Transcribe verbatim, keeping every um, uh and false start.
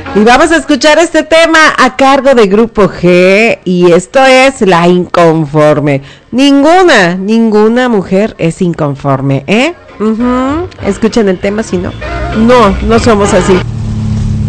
Y vamos a escuchar este tema a cargo de Grupo G, y esto es La Inconforme. Ninguna, ninguna mujer es inconforme, ¿eh? Uh-huh. Escuchen el tema, si no, no, no somos así.